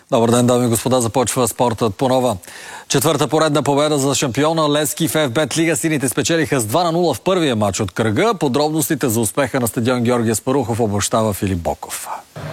Добър ден, дами и господа, започва спортът по нова. Четвърта поредна победа за шампиона Левски в FBET Лига. Сините спечелиха с 2-0 в първия матч от кръга. Подробностите за успеха на стадион Георги Аспарухов обобщава Филип Боков.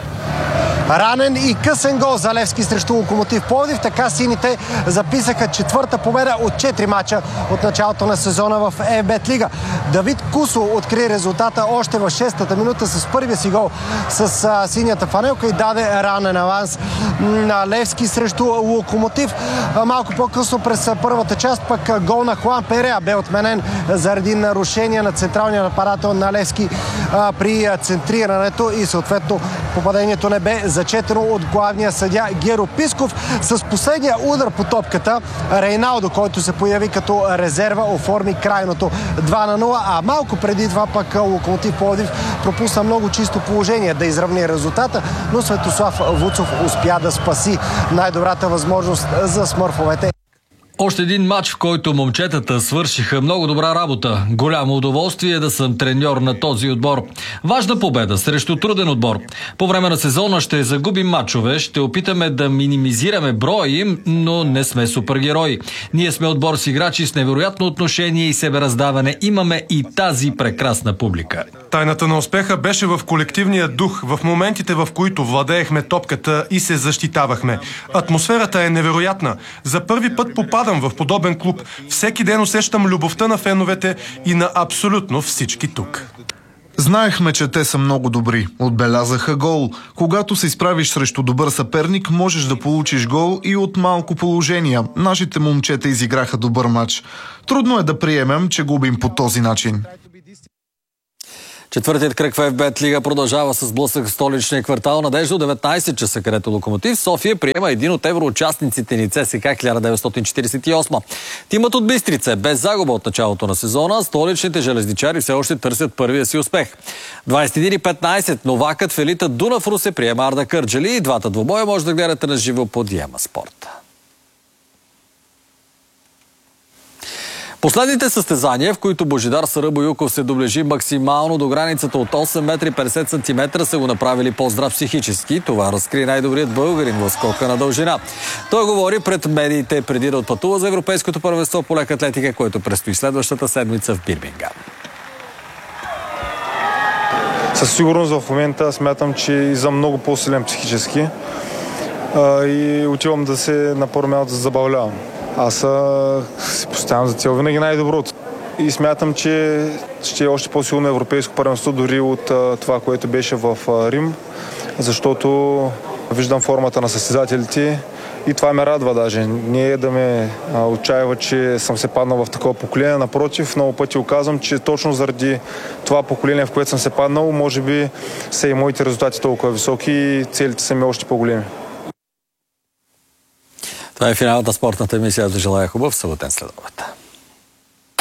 Ранен и късен гол за Левски срещу Локомотив Пловдив. Така сините записаха четвърта победа от 4 мача от началото на сезона в FBET Лига. Давид Кусо откри резултата още в 6-та минута с първия си гол с синята фанелка и даде ранен аванс на Левски срещу Локомотив. Малко по-късно през първата част пък гол на Хуан Перея бе отменен заради нарушение на централния нападател на Левски при центрирането и съответно попадението не бе зачетено от главния съдия Геро Писков. С последния удар по топката Рейналдо, който се появи като резерва, оформи крайното 2-0, а малко преди това пък Локомотив Пловдив пропусна много чисто положение да изравни резултата, но Светослав Вуцов успя да спаси най-добрата възможност за смърфовете. Още един матч, в който момчетата свършиха много добра работа. Голямо удоволствие да съм треньор на този отбор. Важна победа срещу труден отбор. По време на сезона ще загубим матчове, ще опитаме да минимизираме броя им, но не сме супергерои. Ние сме отбор с играчи с невероятно отношение и себераздаване. Имаме и тази прекрасна публика. Тайната на успеха беше в колективния дух, в моментите, в които владеехме топката и се защитавахме. Атмосферата е невероятна. За първи път попадам в подобен клуб. Всеки ден усещам любовта на феновете и на абсолютно всички тук. Знаехме, че те са много добри. Отбелязаха гол. Когато се изправиш срещу добър съперник, можеш да получиш гол и от малко положения. Нашите момчета изиграха добър мач. Трудно е да приемем, че губим по този начин. Четвъртият кръг в FBET Лига продължава с блъсък в столичния квартал Надежда от 19 часа, където Локомотив София приема един от евроучастниците ни ЦСКА 1948. Тимът от Бистрица без загуба от началото на сезона. Столичните железничари все още търсят първия си успех. 21:15 новакът в елита Дунав Русе приема Арда Кърджали и двата двубоя може да гледате на живо по Диема Спорт. Последните състезания, в които Божидар Сарабоюков се доближи максимално до границата от 8 метра и 50 сантиметра, са го направили по-здрав психически. Това разкри най-добрият българин в скока на дължина. Той говори пред медиите преди да отпътува за Европейското първенство по лека атлетика, което предстои следващата седмица в Бирмингам. Със сигурност в момента смятам, че излизам много по-силен психически и отивам да се на първо място да забавлявам. Аз си поставям за цел винаги най-доброто. И смятам, че ще е още по-силно европейско първенство дори от това, което беше в Рим, защото виждам формата на състезателите и това ме радва даже. Не е да ме отчаива, че съм се паднал в такова поколение. Напротив, много пъти оказвам, че точно заради това поколение, в което съм се паднал, може би са и моите резултати толкова високи и целите са ми още по-големи. Това е финалът на спортната емисия. Да желая хубав съботен следобед.